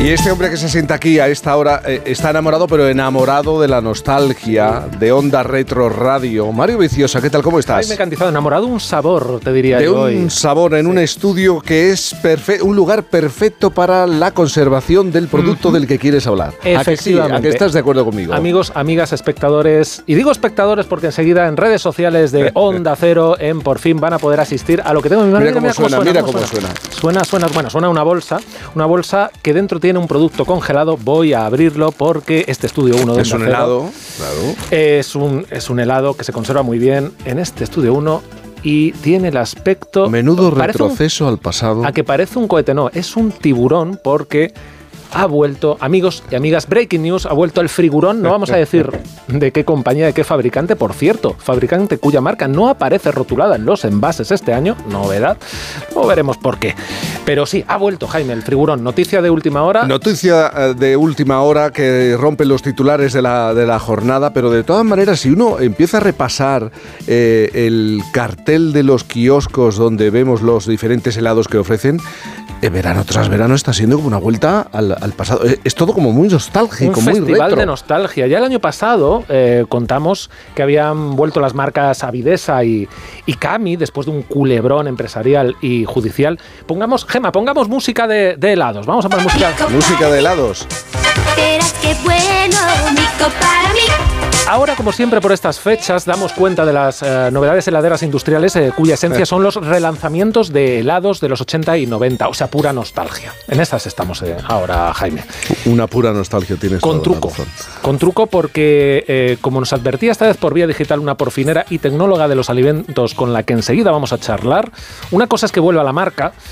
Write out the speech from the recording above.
Y este hombre que se sienta aquí a esta hora está enamorado, pero enamorado de la nostalgia de Onda Retro Radio. Mario Viciosa, ¿qué tal? ¿Cómo estás? Ay, me he cantizado, enamorado, un sabor, te diría de yo hoy. Un sabor en un estudio que es un lugar perfecto para la conservación del producto del que quieres hablar. Efectivamente. ¿A que estás de acuerdo conmigo? Amigos, amigas, espectadores, y digo espectadores porque enseguida en redes sociales de Onda Cero Por Fin van a poder asistir a lo que tengo en mi mano. Mira cómo suena. Suena una bolsa que dentro tiene un producto congelado. Voy a abrirlo porque este Estudio 1 de es un helado, claro. Es un helado que se conserva muy bien en este Estudio 1 y tiene el aspecto... Menudo retroceso al pasado. A que parece un cohete, no, es un tiburón porque... Ha vuelto, amigos y amigas, breaking news, ha vuelto el frigurón, no vamos a decir de qué compañía, de qué fabricante, por cierto, fabricante cuya marca no aparece rotulada en los envases este año, novedad, no veremos por qué. Pero sí, ha vuelto, Jaime, el frigurón, noticia de última hora. Noticia de última hora que rompe los titulares de la jornada, pero de todas maneras, si uno empieza a repasar el cartel de los kioscos donde vemos los diferentes helados que ofrecen, verano tras verano está siendo como una vuelta al pasado. Es todo como muy nostálgico, muy retro. Un festival de nostalgia. Ya el año pasado contamos que habían vuelto las marcas Avidesa y Cami después de un culebrón empresarial y judicial. Pongamos música de helados. Vamos a poner música de helados. Verás qué bueno, Nico, para mí. Ahora, como siempre, por estas fechas, damos cuenta de las novedades heladeras industriales cuya esencia son los relanzamientos de helados de los 80 y 90, o sea, pura nostalgia. En esas estamos ahora, Jaime. Una pura nostalgia tienes. Con truco porque, como nos advertía esta vez por vía digital una porfinera y tecnóloga de los alimentos con la que enseguida vamos a charlar, una cosa es que vuelva la marca